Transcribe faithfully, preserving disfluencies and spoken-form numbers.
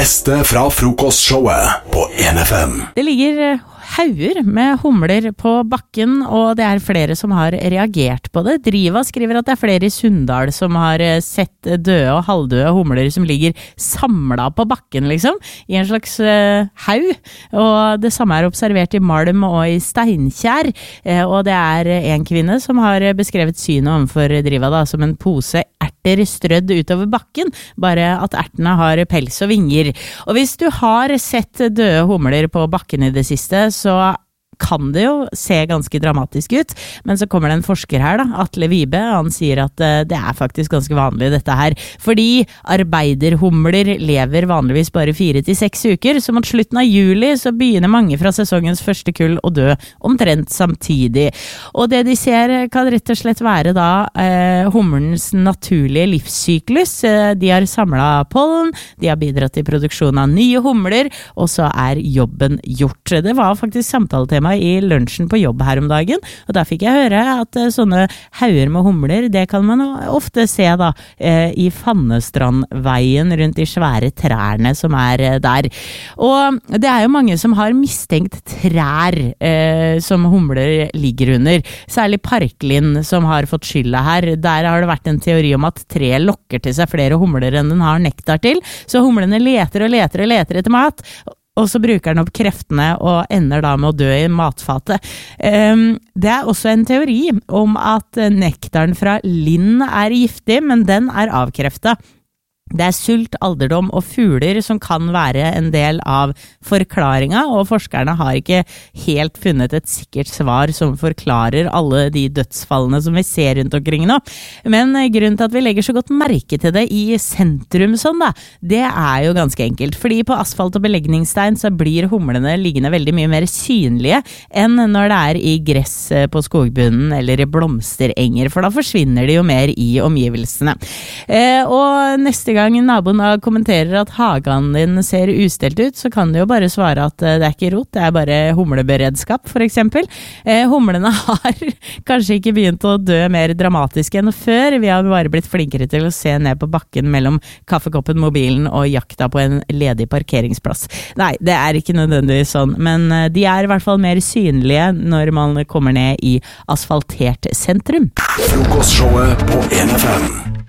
beste fra frokostshowet på en F M. Det ligger hauger med humler på bakken, og det er flere som har reagert på det. Driva skriver at det er flere i Sunndal som har sett døde og halvdøde humler som ligger samlet på bakken, liksom, i en slags uh, haug. Og det samme er observert i Malm og i Steinkjer, uh, og det er en kvinne som har beskrevet synet overfor Driva da, som en pose erter strødd utover bakken, bare at ertene har pels og vinger. Og hvis du har sett døde humler på bakken i det siste, så kan det jo se ganske dramatisk ut, men så kommer det en forsker her da, Atle Vibe, han sier at uh, det er faktisk ganske vanlig dette her, fordi arbeiderhumler lever vanligvis bare fire til seks uker, så mot slutten av juli så begynner mange fra sesongens første kull å dø omtrent samtidig. Og det de ser kan rett og slett være da uh, humlens naturlige livssyklus. Uh, de har samlet pollen, de har bidratt til produksjon av nye humler, og så er jobben gjort. Det var faktisk samtaletema i lunsjen på jobb her om dagen, og da fikk jeg høre at uh, sånne hauger med humler, det kan man ofte se da uh, i Fannestrandveien rundt de svære trærne som er uh, der. Og det er jo mange som har mistenkt trær uh, som humler ligger under, særlig Parklin som har fått skylda her. Der har det vært en teori om at treet lokker til seg flere humler enn den har nektar til, så humlene leter og leter og leter etter mat, og så bruker den opp kreftene og ender da med å dø i matfatet. Um, det er også en teori om at nektaren fra lind er giftig, men den er avkreftet. Det er sult, alderdom og fugler som kan være en del av forklaringen, og forskerne har ikke helt funnet et sikkert svar som forklarer alle de dødsfallene som vi ser rundt omkring nå. Men grunnen til at vi legger så godt merke til det i sentrum sånn da, det er jo ganske enkelt, fordi på asfalt og belegningsstein så blir humlene liggende veldig mye mer synlige enn når det er i gress på skogbunnen eller i blomsterenger, for da forsvinner de jo mer i omgivelsene. Eh, og neste gang gang naboen kommenterer at hagen din ser ustelt ut, så kan du jo bare svare at det er ikke rot, det er bare humleberedskap, for eksempel. Eh, humlene har kanskje ikke begynt å dø mer dramatisk enn før, vi har bare blitt flinkere til å se ned på bakken mellom kaffekoppen, mobilen og jakta på en ledig parkeringsplass. Nei, det er ikke nødvendigvis sånn, men de er i hvert fall mer synlige når man kommer ned i asfaltert sentrum. Frokostshowet på en F M.